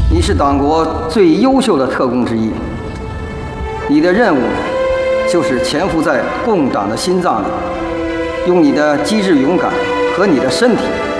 你是党国最优秀的特工之一，你的任务就是潜伏在共党的心脏里，用你的机智勇敢和你的身体